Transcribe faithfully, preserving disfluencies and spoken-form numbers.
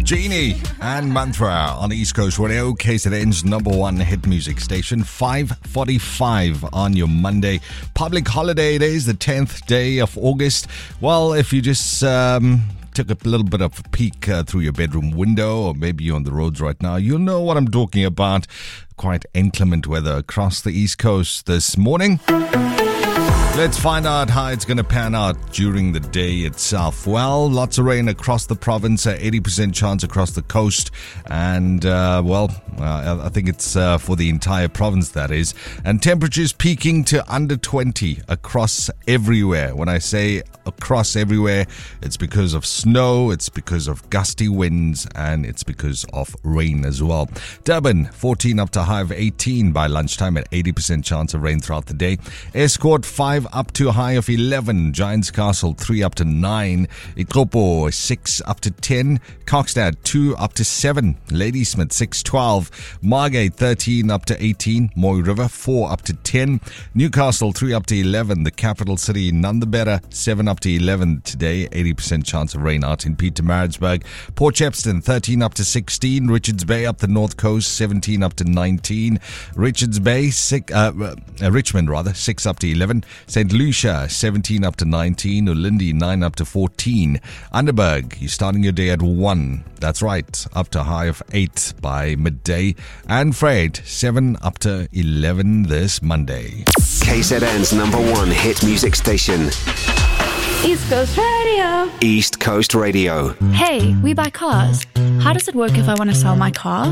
Genie and Mantra on East Coast Radio, K Z N's number one hit music station. five forty-five on your Monday. Public holiday it is, the tenth day of August. Well, if you just um, took a little bit of a peek uh, through your bedroom window, or maybe you're on the roads right now, you'll know what I'm talking about. Quite inclement weather across the East Coast this morning. Let's find out how it's going to pan out during the day itself. Well, lots of rain across the province, uh, eighty percent chance across the coast. And, uh, well, uh, I think it's uh, for the entire province, that is. And temperatures peaking to under twenty across everywhere. When I say across everywhere, it's because of snow, it's because of gusty winds, and it's because of rain as well. Durban, fourteen up to high of eighteen by lunchtime at eighty percent chance of rain throughout the day. Escort, five up to a high of eleven. Giants Castle, three up to nine. Ikopo, six up to ten. Kokstad, two up to seven. Ladysmith, six twelve. Margate, thirteen up to eighteen. Moy River, four up to ten. Newcastle, three up to eleven. The capital city, none the better, seven up to eleven today. eighty percent chance of rain out in Pietermaritzburg. Port Shepstone, thirteen up to sixteen. Richards Bay up the north coast, seventeen up to nineteen. Richards Bay, six, uh, uh, Richmond rather, six up to eleven. Saint Lucia, seventeen up to nineteen. Ulindi, nine up to fourteen. Underberg, you're starting your day at one. That's right, up to a high of eight by midday. And Fred, seven up to eleven this Monday. K Z N's number one hit music station. East Coast Radio. East Coast Radio. Hey, we buy cars. How does it work if I want to sell my car?